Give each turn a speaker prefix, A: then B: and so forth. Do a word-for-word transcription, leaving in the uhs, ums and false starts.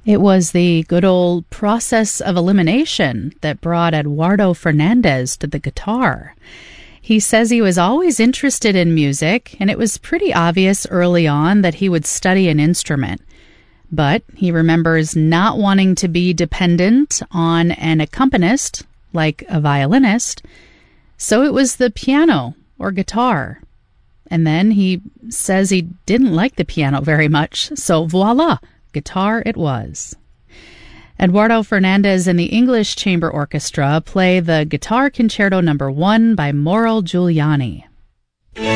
A: It was the good old process of elimination that brought Eduardo Fernandez to the guitar. He says he was always interested in music, and it was pretty obvious early on that he would study an instrument. But he remembers not wanting to be dependent on an accompanist, like a violinist, so it was the piano or guitar. And then he says he didn't like the piano very much, so voila, guitar it was. Eduardo Fernandez and the English Chamber Orchestra play the Guitar Concerto Number One by Mauro Giuliani.